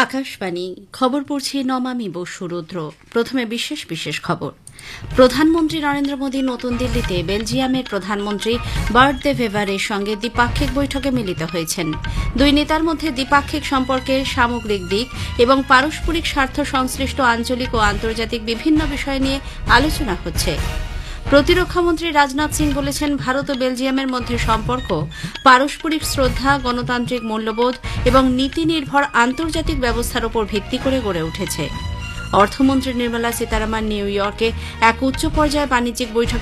আকাশবাণী খবর পড়ছি নমামি বসু রুদ্র। প্রথমে বিশেষ বিশেষ খবর। প্রধানমন্ত্রী নরেন্দ্র মোদী নতুন দিল্লিতে বেলজিয়ামের প্রধানমন্ত্রী বার্ট দে ভেভারের সঙ্গে দ্বিপাক্ষিক বৈঠকে মিলিত হয়েছেন। দুই নেতার মধ্যে দ্বিপাক্ষিক সম্পর্কের সামগ্রিক দিক এবং পারস্পরিক স্বার্থ সংশ্লিষ্ট আঞ্চলিক ও আন্তর্জাতিক বিভিন্ন বিষয় নিয়ে আলোচনা হচ্ছে। প্রতিরক্ষামন্ত্রী রাজনাথ সিং বলেছেন, ভারত ও বেলজিয়ামের মধ্যে সম্পর্ক পারস্পরিক শ্রদ্ধা, গণতান্ত্রিক মূল্যবোধ এবং নীতি নির্ভর আন্তর্জাতিক ব্যবস্থার উপর ভিত্তি করে গড়ে উঠেছে। অর্থমন্ত্রী নির্মলা সীতারামন নিউ ইয়র্কে এক উচ্চ পর্যায়ে বাণিজ্যিক বৈঠকে